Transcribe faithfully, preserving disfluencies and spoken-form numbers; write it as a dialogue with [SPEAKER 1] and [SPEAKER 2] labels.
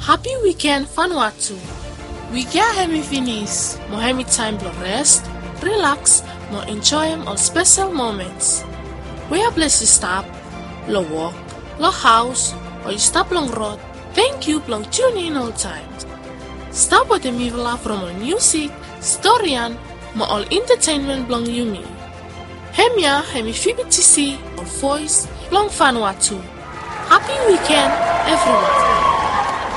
[SPEAKER 1] Happy weekend Vanuatu. We get hemi finish, more hemi time to rest, relax, more enjoy all special moments. Where place to stop, lo walk, lo house, or you stop long road. Thank you long tune in all times. Stop with the mivla from our music, story and more all entertainment long you me. Hemia hemi fibitisi or voice long Vanuatu. Happy weekend everyone.